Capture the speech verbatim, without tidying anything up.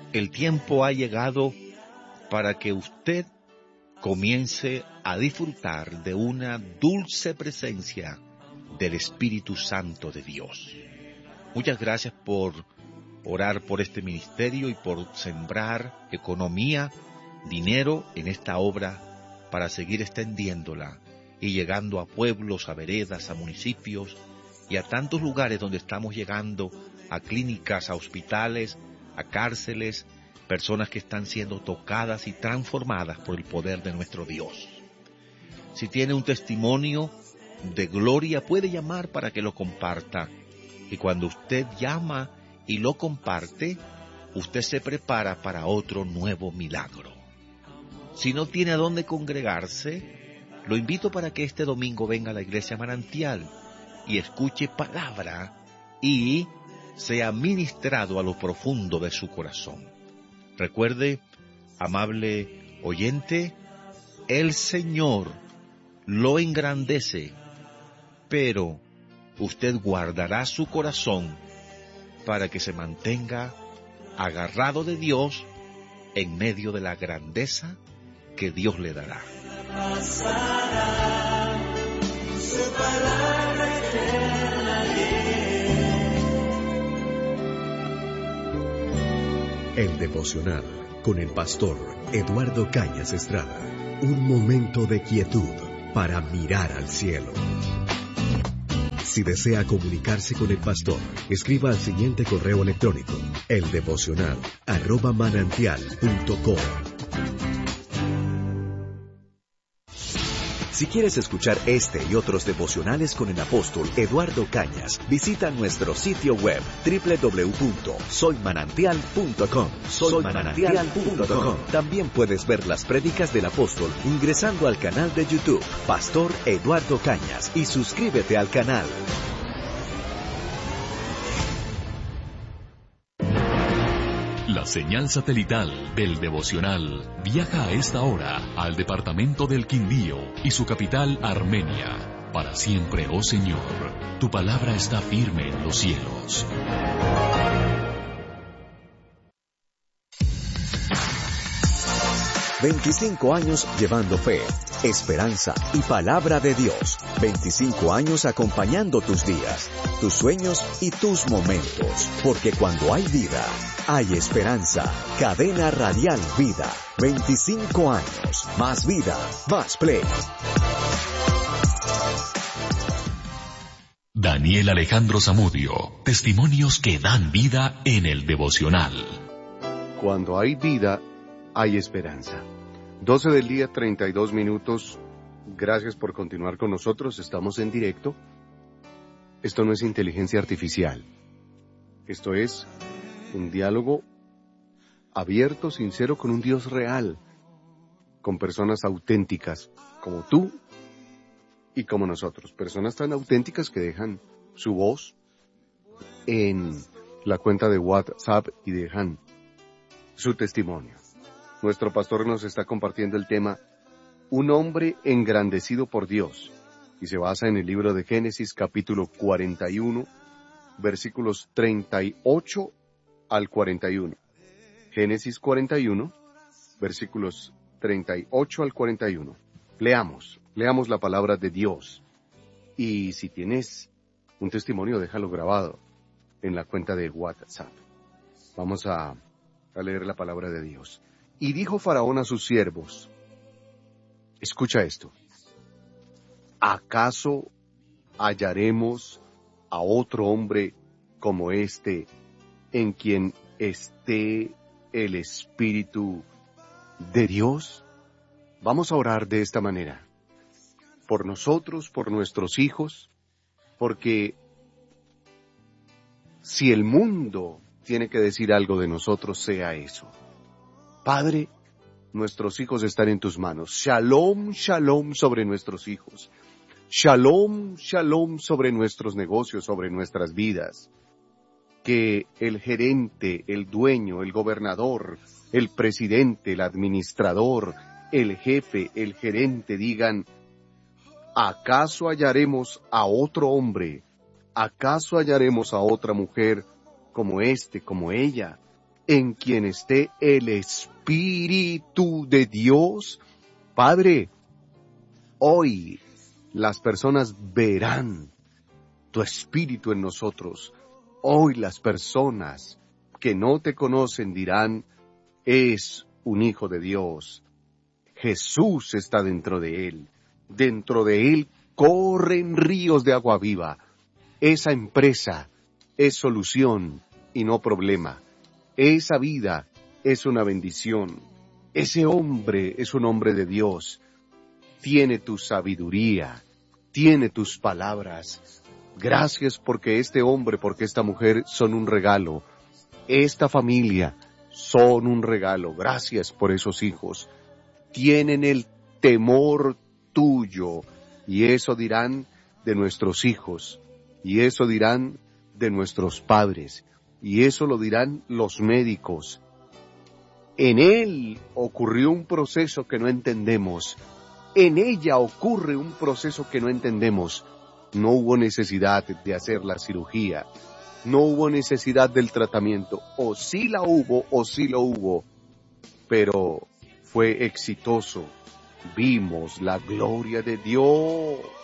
El tiempo ha llegado para que usted comience a disfrutar de una dulce presencia del Espíritu Santo de Dios. Muchas gracias por orar por este ministerio y por sembrar economía, dinero en esta obra para seguir extendiéndola y llegando a pueblos, a veredas, a municipios y a tantos lugares donde estamos llegando, a clínicas, a hospitales, a cárceles, personas que están siendo tocadas y transformadas por el poder de nuestro Dios. Si tiene un testimonio de gloria, puede llamar para que lo comparta. Y cuando usted llama y lo comparte, usted se prepara para otro nuevo milagro. Si no tiene a dónde congregarse, lo invito para que este domingo venga a la Iglesia Manantial y escuche palabra y sea ministrado a lo profundo de su corazón. Recuerde, amable oyente, el Señor lo engrandece, pero usted guardará su corazón para que se mantenga agarrado de Dios en medio de la grandeza que Dios le dará. El devocional con el pastor Eduardo Cañas Estrada. Un momento de quietud para mirar al cielo. Si desea comunicarse con el pastor, escriba al siguiente correo electrónico: eldevocional arroba manantial punto com. Si quieres escuchar este y otros devocionales con el apóstol Eduardo Cañas, visita nuestro sitio web doble u doble u doble u punto soy manantial punto com. soy manantial punto com. También puedes ver las prédicas del apóstol ingresando al canal de YouTube Pastor Eduardo Cañas y suscríbete al canal. La señal satelital del devocional viaja a esta hora al departamento del Quindío y su capital Armenia. Para siempre, oh Señor, tu palabra está firme en los cielos. veinticinco años llevando fe, esperanza y palabra de Dios. veinticinco años acompañando tus días, tus sueños y tus momentos. Porque cuando hay vida, hay esperanza. Cadena Radial Vida. veinticinco años. Más vida, más play. Daniel Alejandro Zamudio. Testimonios que dan vida en el devocional. Cuando hay vida, hay esperanza. doce del día, treinta y dos minutos. Gracias por continuar con nosotros. Estamos en directo. Esto no es inteligencia artificial. Esto es un diálogo abierto, sincero, con un Dios real, con personas auténticas, como tú y como nosotros. Personas tan auténticas que dejan su voz en la cuenta de WhatsApp y dejan su testimonio. Nuestro pastor nos está compartiendo el tema Un hombre engrandecido por Dios, y se basa en el libro de Génesis capítulo cuarenta y uno, versículos treinta y ocho al cuarenta y uno. Génesis cuarenta y uno, versículos treinta y ocho al cuarenta y uno. Leamos, leamos la palabra de Dios. Y si tienes un testimonio, déjalo grabado en la cuenta de WhatsApp. Vamos a, a leer la palabra de Dios. Y dijo Faraón a sus siervos, escucha esto, ¿acaso hallaremos a otro hombre como este en quien esté el Espíritu de Dios? Vamos a orar de esta manera, por nosotros, por nuestros hijos, porque si el mundo tiene que decir algo de nosotros, sea eso. Padre, nuestros hijos están en tus manos. Shalom, shalom sobre nuestros hijos. Shalom, shalom sobre nuestros negocios, sobre nuestras vidas. Que el gerente, el dueño, el gobernador, el presidente, el administrador, el jefe, el gerente digan, ¿acaso hallaremos a otro hombre? ¿Acaso hallaremos a otra mujer como este, como ella, en quien esté el Espíritu de Dios. Padre, hoy las personas verán tu Espíritu en nosotros. Hoy las personas que no te conocen dirán, es un hijo de Dios. Jesús está dentro de él. Dentro de él corren ríos de agua viva. Esa empresa es solución y no problema. Esa vida es una bendición. Ese hombre es un hombre de Dios. Tiene tu sabiduría, tiene tus palabras. Gracias porque este hombre, porque esta mujer son un regalo. Esta familia son un regalo. Gracias por esos hijos. Tienen el temor tuyo. Y eso dirán de nuestros hijos. Y eso dirán de nuestros padres. Y eso lo dirán los médicos. En él ocurrió un proceso que no entendemos. En ella ocurre un proceso que no entendemos. No hubo necesidad de hacer la cirugía. No hubo necesidad del tratamiento. O sí la hubo, o sí lo hubo. Pero fue exitoso. Vimos la gloria de Dios.